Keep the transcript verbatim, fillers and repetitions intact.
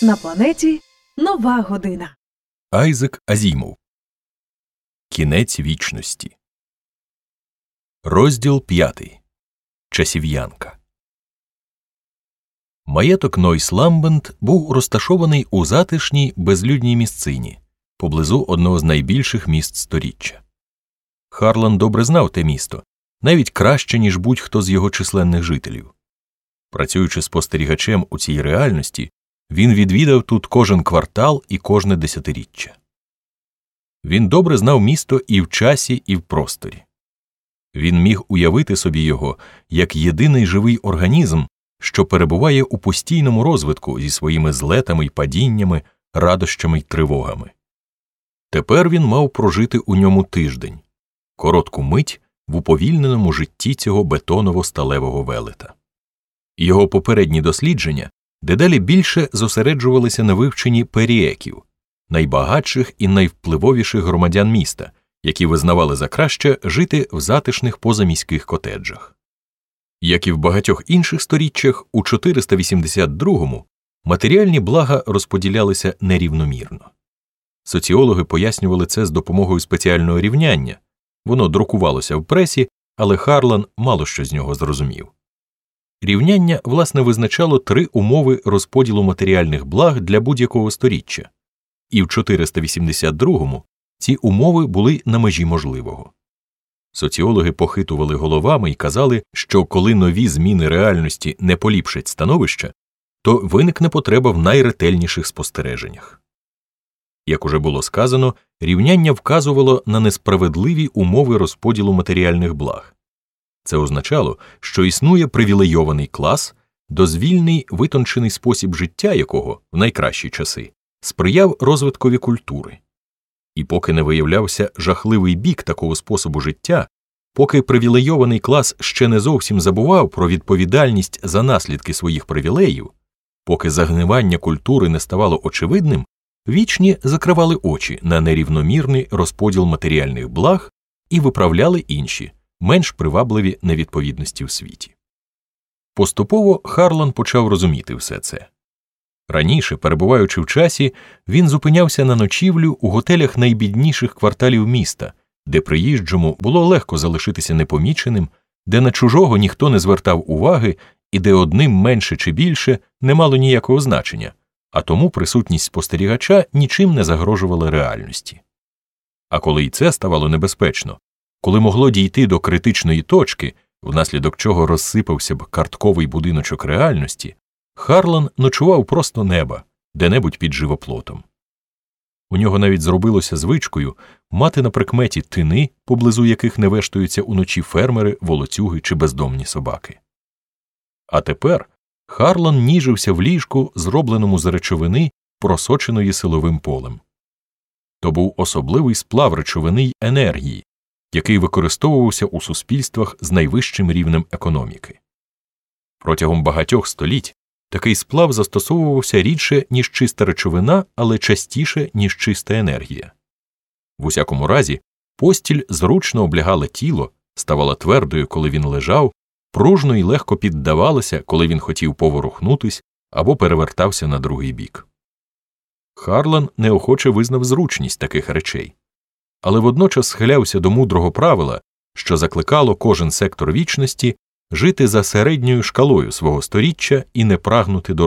На планеті нова година. Айзек Азімов. Кінець вічності. Розділ п'ятий. Часів'янка. Маєток Нойс-Ламбент був розташований у затишній безлюдній місцині, поблизу одного з найбільших міст сторіччя. Харлан добре знав те місто, навіть краще, ніж будь-хто з його численних жителів. Працюючи спостерігачем у цій реальності, він відвідав тут кожен квартал і кожне десятиріччя. Він добре знав місто і в часі, і в просторі. Він міг уявити собі його як єдиний живий організм, що перебуває у постійному розвитку зі своїми злетами й падіннями, радощами й тривогами. Тепер він мав прожити у ньому тиждень, коротку мить в уповільненому житті цього бетоново-сталевого велета. Його попередні дослідження дедалі більше зосереджувалися на вивченні періеків, найбагатших і найвпливовіших громадян міста, які визнавали за краще жити в затишних позаміських котеджах. Як і в багатьох інших сторіччях, у чотириста вісімдесят другому матеріальні блага розподілялися нерівномірно. Соціологи пояснювали це з допомогою спеціального рівняння. Воно друкувалося в пресі, але Харлан мало що з нього зрозумів. Рівняння, власне, визначало три умови розподілу матеріальних благ для будь-якого сторіччя. І в чотириста вісімдесят другому ці умови були на межі можливого. Соціологи похитували головами і казали, що коли нові зміни реальності не поліпшать становища, то виникне потреба в найретельніших спостереженнях. Як уже було сказано, рівняння вказувало на несправедливі умови розподілу матеріальних благ. Це означало, що існує привілейований клас, дозвільний витончений спосіб життя якого, в найкращі часи, сприяв розвиткові культури. І поки не виявлявся жахливий бік такого способу життя, поки привілейований клас ще не зовсім забував про відповідальність за наслідки своїх привілеїв, поки загнивання культури не ставало очевидним, вічні закривали очі на нерівномірний розподіл матеріальних благ і виправляли інші, менш привабливі невідповідності в світі. Поступово Харлан почав розуміти все це. Раніше, перебуваючи в часі, він зупинявся на ночівлю у готелях найбідніших кварталів міста, де приїжджому було легко залишитися непоміченим, де на чужого ніхто не звертав уваги і де одним менше чи більше не мало ніякого значення, а тому присутність спостерігача нічим не загрожувала реальності. А коли й це ставало небезпечно, коли могло дійти до критичної точки, внаслідок чого розсипався б картковий будиночок реальності, Харлан ночував просто неба, де-небудь під живоплотом. У нього навіть зробилося звичкою мати на прикметі тини, поблизу яких не вештуються уночі фермери, волоцюги чи бездомні собаки. А тепер Харлан ніжився в ліжку, зробленому з речовини, просоченої силовим полем. То був особливий сплав речовини й енергії, який використовувався у суспільствах з найвищим рівнем економіки. Протягом багатьох століть такий сплав застосовувався рідше, ніж чиста речовина, але частіше, ніж чиста енергія. В усякому разі, постіль зручно облягала тіло, ставала твердою, коли він лежав, пружно й легко піддавалася, коли він хотів поворухнутись або перевертався на другий бік. Харлан неохоче визнав зручність таких речей, але водночас схилявся до мудрого правила, що закликало кожен сектор вічності жити за середньою шкалою свого сторіччя і не прагнути до